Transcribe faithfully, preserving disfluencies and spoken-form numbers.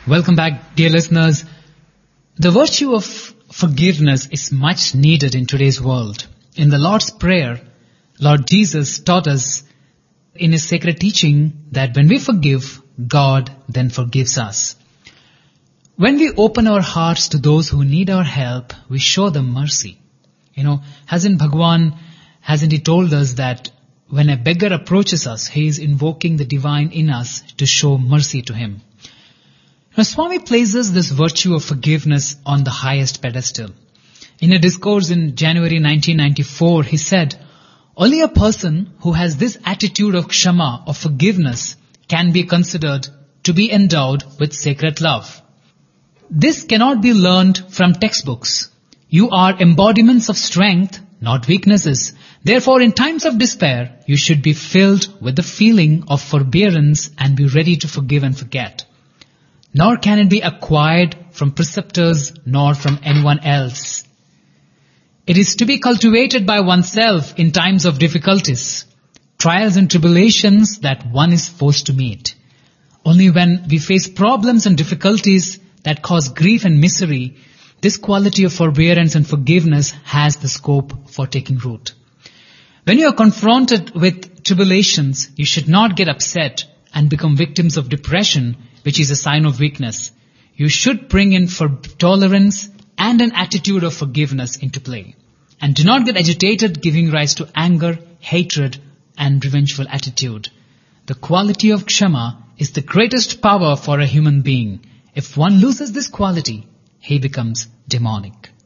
Welcome back, dear listeners. The virtue of forgiveness is much needed in today's world. In the Lord's Prayer, Lord Jesus taught us in His sacred teaching that when we forgive, God then forgives us. When we open our hearts to those who need our help, we show them mercy. You know, hasn't Bhagwan, hasn't He told us that when a beggar approaches us, he is invoking the divine in us to show mercy to him. Now, Swami places this virtue of forgiveness on the highest pedestal. In a discourse in January nineteen ninety-four, he said, "Only a person who has this attitude of kshama, of forgiveness, can be considered to be endowed with sacred love. This cannot be learned from textbooks. You are embodiments of strength, not weaknesses. Therefore, in times of despair, you should be filled with the feeling of forbearance and be ready to forgive and forget. Nor can it be acquired from preceptors nor from anyone else. It is to be cultivated by oneself in times of difficulties, trials and tribulations that one is forced to meet. Only when we face problems and difficulties that cause grief and misery, this quality of forbearance and forgiveness has the scope for taking root. When you are confronted with tribulations, you should not get upset and become victims of depression, which is a sign of weakness. You should bring in for tolerance and an attitude of forgiveness into play. And do not get agitated, giving rise to anger, hatred, and revengeful attitude. The quality of kshama is the greatest power for a human being. If one loses this quality, he becomes demonic."